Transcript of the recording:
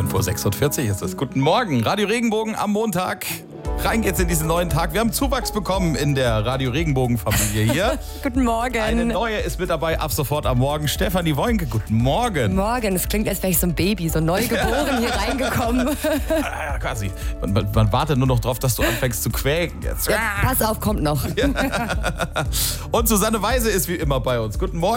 5:46 Uhr ist es. Guten Morgen, Radio Regenbogen am Montag. Rein geht's in diesen neuen Tag. Wir haben Zuwachs bekommen in der Radio Regenbogen-Familie hier. Guten Morgen. Eine neue ist mit dabei, ab sofort am Morgen. Stefanie Woinke, guten Morgen. Guten Morgen. Es klingt, als wäre ich so ein Baby, so neu geboren hier reingekommen. Ja, quasi. Man wartet nur noch drauf, dass du anfängst zu quäken jetzt. Ja, pass auf, kommt noch. Und Susanne Weise ist wie immer bei uns. Guten Morgen.